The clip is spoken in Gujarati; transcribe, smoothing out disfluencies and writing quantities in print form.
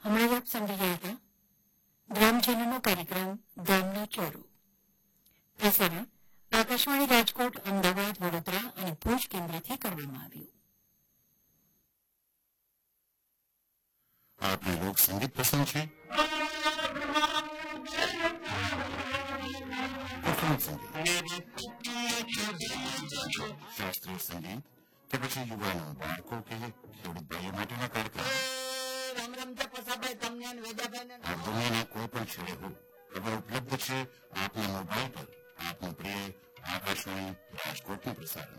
હમણાં જ આપ સાંભળી રહ્યા હતા ગ્રામજનોનો કાર્યક્રમ ગામના ચોરો. પ્રસારણ આકાશવાણી રાજકોટ, અમદાવાદ, વડોદરા અને ભુજ કેન્દ્રથી કરવામાં આવ્યું. आपने लोक संगीत पसंद है? शास्त्रीय संगीत के પછી યુવાનો બાળકો કે ખેડૂત ભાઈઓ માટેના કાર્યક્રમ આ દુનિયાના કોઈ પણ છેડે હો હવે ઉપલબ્ધ છે આપના મોબાઈલ પર આપનું પ્રિય આકાશવાણી રાજકોટનું પ્રસારણ.